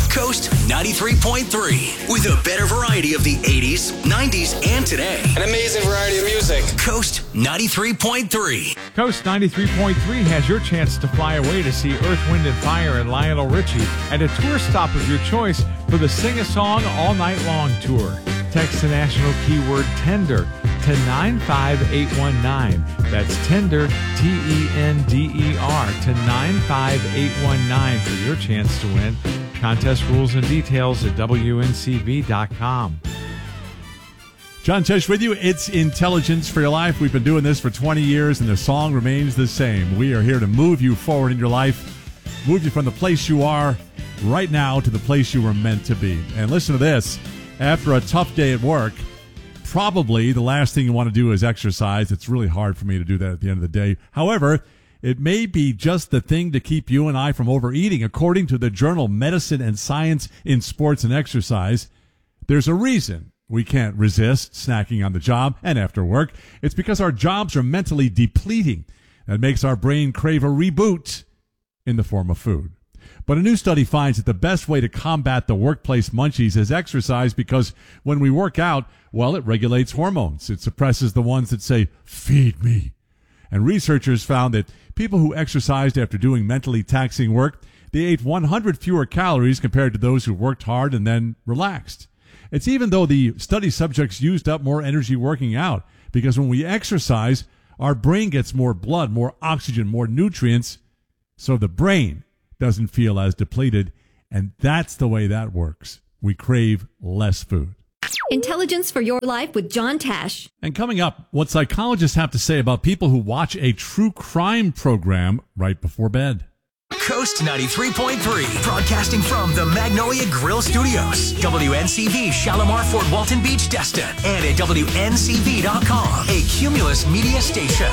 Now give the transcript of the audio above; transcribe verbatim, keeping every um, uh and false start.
Coast ninety-three point three. With a better variety of the eighties, nineties, and today. An amazing variety of music. Coast ninety-three point three. Coast ninety-three point three has your chance to fly away to see Earth, Wind and Fire and Lionel Richie at a tour stop of your choice for the Sing a Song All Night Long tour. Text the national keyword TENDER to nine five eight one nine. That's TENDER, T E N D E R, to nine five eight one nine for your chance to win. Contest rules and details at W N C V dot com. John Tesh with you. It's Intelligence for Your Life. We've been doing this for twenty years, and the song remains the same. We are here to move you forward in your life, move you from the place you are right now to the place you were meant to be. And listen to this. After a tough day at work, probably the last thing you want to do is exercise. It's really hard for me to do that at the end of the day. However, it may be just the thing to keep you and I from overeating. According to the journal Medicine and Science in Sports and Exercise, there's a reason we can't resist snacking on the job and after work. It's because our jobs are mentally depleting. That makes our brain crave a reboot in the form of food. But a new study finds that the best way to combat the workplace munchies is exercise, because when we work out, well, it regulates hormones. It suppresses the ones that say, feed me. And researchers found that people who exercised after doing mentally taxing work, they ate one hundred fewer calories compared to those who worked hard and then relaxed. It's even though the study subjects used up more energy working out, because when we exercise, our brain gets more blood, more oxygen, more nutrients, so the brain doesn't feel as depleted, and that's the way that works. We crave less food. Intelligence for Your Life with John Tesh. And coming up, what psychologists have to say about people who watch a true crime program right before bed. Coast ninety-three point three, broadcasting from the Magnolia Grill Studios. W N C V, Shalimar, Fort Walton Beach, Destin, and at W N C V dot com, a Cumulus media station.